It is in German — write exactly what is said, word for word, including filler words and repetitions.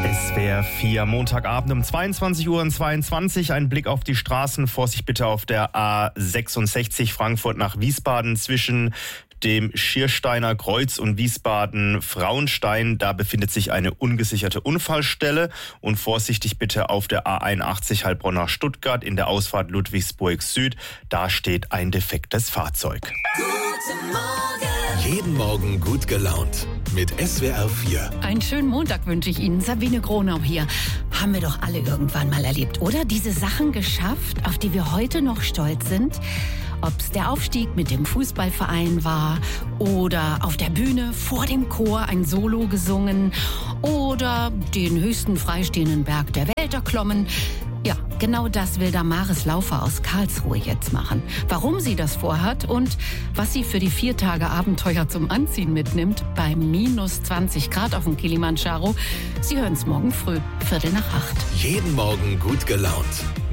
S W R vier, Montagabend um zweiundzwanzig Uhr zweiundzwanzig. Ein Blick auf die Straßen. Vorsicht bitte auf der A sechsundsechzig Frankfurt nach Wiesbaden zwischen dem Schiersteiner Kreuz und Wiesbaden-Frauenstein. Da befindet sich eine ungesicherte Unfallstelle. Und vorsichtig bitte auf der A einundachtzig Heilbronn nach Stuttgart in der Ausfahrt Ludwigsburg Süd. Da steht ein defektes Fahrzeug. Guten Morgen. Jeden Morgen gut gelaunt mit S W R vier. Einen schönen Montag wünsche ich Ihnen. Sabine Gronau hier. Haben wir doch alle irgendwann mal erlebt, oder? Diese Sachen geschafft, auf die wir heute noch stolz sind. Ob es der Aufstieg mit dem Fußballverein war oder auf der Bühne vor dem Chor ein Solo gesungen oder den höchsten freistehenden Berg der Welt erklommen. Ja, genau das will Damaris Laufer aus Karlsruhe jetzt machen. Warum sie das vorhat und was sie für die vier Tage Abenteuer zum Anziehen mitnimmt, bei minus zwanzig Grad auf dem Kilimanjaro, Sie hören es morgen früh, Viertel nach acht. Jeden Morgen gut gelaunt